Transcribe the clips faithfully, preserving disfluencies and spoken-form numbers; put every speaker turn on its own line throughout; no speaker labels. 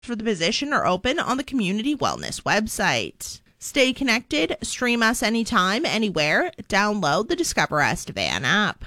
for the position are open on the Community Wellness website. Stay connected, stream us anytime, anywhere. Download the Discover Estevan app.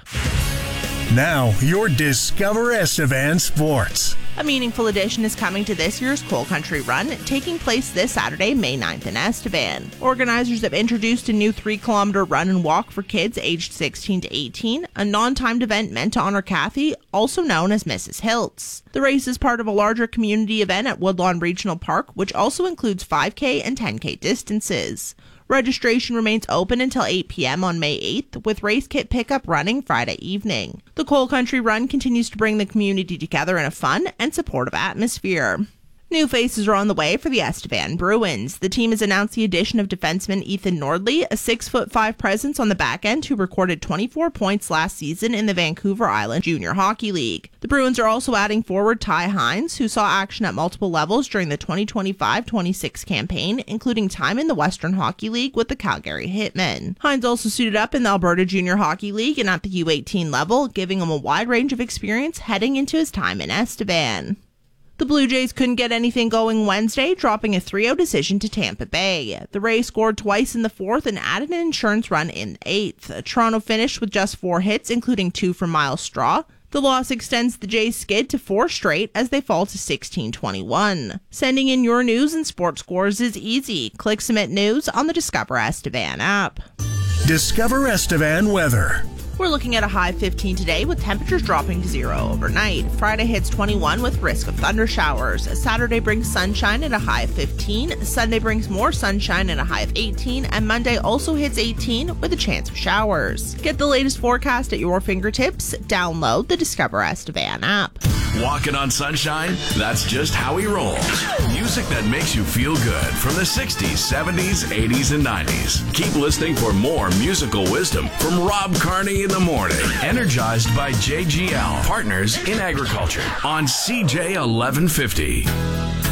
Now, your Discover Estevan Sports.
A meaningful addition is coming to this year's Coal Country Run, taking place this Saturday, May ninth in Estevan. Organizers have introduced a new three-kilometer run and walk for kids aged sixteen to eighteen, a non-timed event meant to honor Kathy, also known as Missus Hiltz. The race is part of a larger community event at Woodlawn Regional Park, which also includes five K and ten K distances. Registration remains open until eight p.m. on May eighth, with race kit pickup running Friday evening. The Coal Country Run continues to bring the community together in a fun and supportive atmosphere. New faces are on the way for the Estevan Bruins. The team has announced the addition of defenseman Ethan Nordley, a six foot five presence on the back end who recorded twenty-four points last season in the Vancouver Island Junior Hockey League. The Bruins are also adding forward Ty Hines, who saw action at multiple levels during the twenty twenty-five twenty-six campaign, including time in the Western Hockey League with the Calgary Hitmen. Hines also suited up in the Alberta Junior Hockey League and at the U eighteen level, giving him a wide range of experience heading into his time in Estevan. The Blue Jays couldn't get anything going Wednesday, dropping a three oh decision to Tampa Bay. The Rays scored twice in the fourth and added an insurance run in the eighth. Toronto finished with just four hits, including two from Miles Straw. The loss extends the Jays' skid to four straight as they fall to sixteen twenty-one. Sending in your news and sports scores is easy. Click Submit News on the Discover Estevan app.
Discover Estevan weather.
We're looking at a high fifteen today with temperatures dropping to zero overnight. Friday hits twenty-one with risk of thunder showers. Saturday brings sunshine at a high of fifteen. Sunday brings more sunshine at a high of eighteen. And Monday also hits eighteen with a chance of showers. Get the latest forecast at your fingertips. Download the Discover Estevan app.
Walking on sunshine? That's just how he rolls. Music that makes you feel good from the sixties, seventies, eighties, and nineties. Keep listening for more musical wisdom from Rob Carney in the morning. Energized by J G L, Partners in Agriculture on C J eleven fifty.